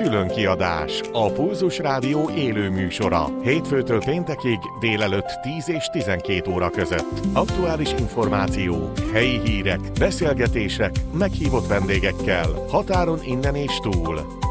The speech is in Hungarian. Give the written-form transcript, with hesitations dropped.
Különkiadás, a Pulzus Rádió élő műsora. Hétfőtől péntekig délelőtt 10 és 12 óra között. Aktuális információk, helyi hírek, beszélgetések, meghívott vendégekkel, határon innen és túl.